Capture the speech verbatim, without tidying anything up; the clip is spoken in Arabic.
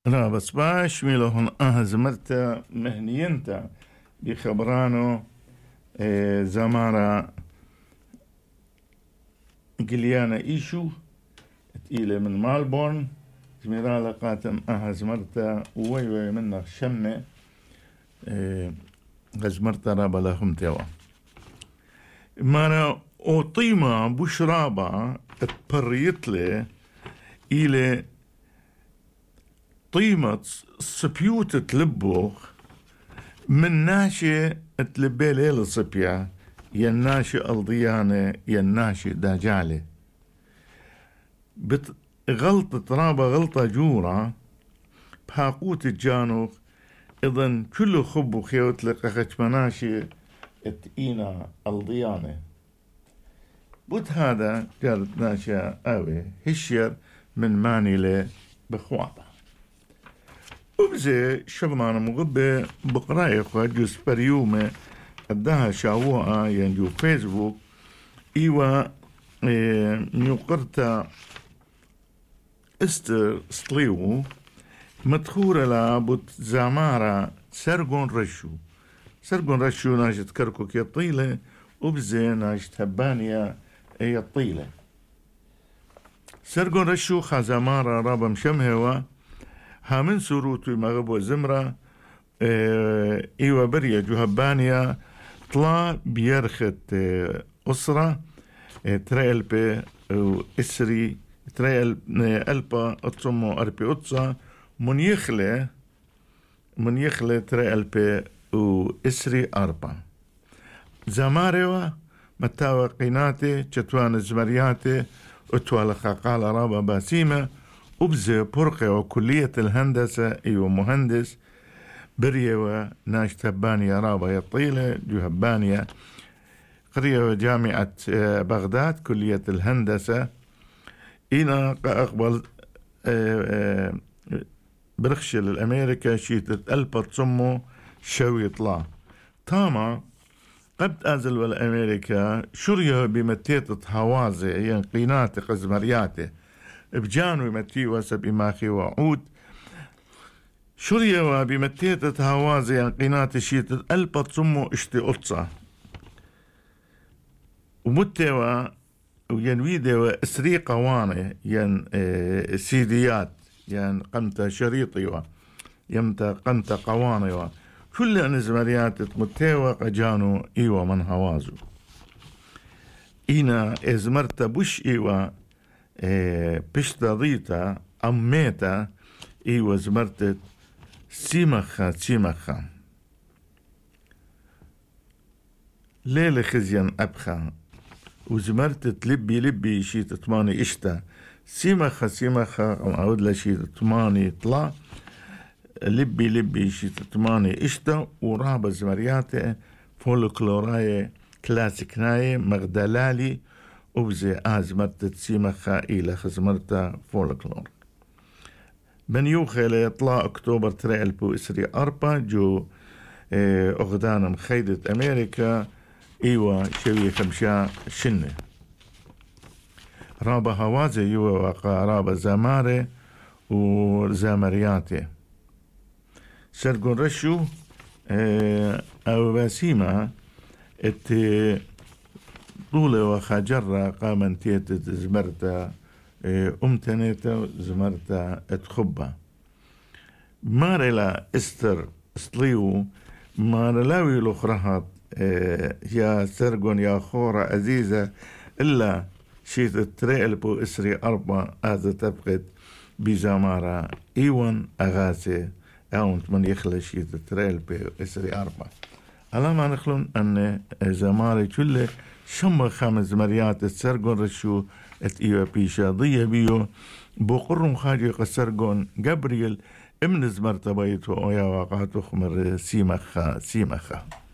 لا بس باش ميلوهن اه زمرتا مهنينتا بخبرانو اه زمارة قليانا ايشو تقيلة من مالبورن زميرا لقاتم اه زمرتا وي وي منها شمة اه غزمرتا رابا لهم توا مانا او طيمة بشرابا اتبريتلي إلى طيمة صبيوت تلبوخ من ناشي تلبي ليل صبيا يناشي الضيانة يناشي داجالة بت غلطة رابا غلطة جورة بحاقوت الجانوخ إذن كل خب وخيوت لقاقش مناشي اتقينا الضيانة بوت هذا قالت ناشا اوي هشير من ماني له بخواطة وبزي شغلانة مغبة بقراية خوا جوز بريومة قدها شاووها ينجو فيسبوك ايوا ايه نيوقرتا استر سطليو مدخورة لابوت زامارة سرقون رشو سرقون رشو ناجت كركو كي طيلة وبزي ناجت هبانيا اي الطيلة سرقون رشو خازامارة رابا مشمهوا هامن سروتو مغبو زمرة اه ايوا بريا جوهبانيا طلع بيرخت اه أسرة اه تريل بي اسري تريل ألبا أتصمو أربي أتصا من يخلي من يخلي تريل بي اسري أربا زماريوا متاوى قيناتي چتوان زمرياتي اتوى لخاقال رابا باسيمة وبزي برقي وكلية الهندسة ايو مهندس بريوا ناش تبانيا رابا يطيلة جو هبانيا قرية جامعة بغداد كلية الهندسة اينا اقبل برخشل الامريكا شيتت البا تصمو شو يطلع تاما قد أزل والأمريكا شريه بمتيتة هوازي ينقينات قزمرياته بجانو متي وسب إماخي وعود شريه بمتيتة هوازي ينقينات شيتة ألبا تصمو اشتي أطسا ومتوا وينويدوا اسري قواني ين اه سيديات ين قمت شريطي يمتا قمت قواني كل أنزمريات متوا قجانو إيوا من هوازو إينا إزمرتا بوش إيوا إيه بشتا ضيتا أميتا إيوا زمرتت سيمخا سيمخا ليلة خزيان أبخا وزمرتت لبي لبي شي تطماني إشتا سيمخا سيمخا أعود لشي تطماني طلع لبي لبي شي تطماني إشتا ورابا زمرياتي فولكلوراي كلاسيكناي مغدلالي وبزي آزمرت سيمخا إلى خزمرتا فولكلور بنيوخي ليطلع أكتوبر تريل بو إسري أربا جو اه أغدانا مخيدة أمريكا إيوا شوية خمشا شنة رابا هوازي يوا وقا رابا زماري وزامرياتي سرقون رشو اه أو باسيمة ات طولة وخجرة قامن تيتت زمرتا اه امتنيتا زمرتا اتخبا مارلا استر استليو مارلاوي لخرهات اه يا سرقون يا خورة عزيزة إلا شيت التريل بو اسري أربع هذا تبقت بزمارة إيوان أغاسي أونت من يخلش يتريل بإسري أربعة على ما نخلون أن زماري كله شم خمس مريات تسرقون رشو ات إيوا بيشا ضيه بيو بقرم خاجي قسرقون جبريل امن زمرت بيتو ويا وقاتو خمر سيمخا سيمخا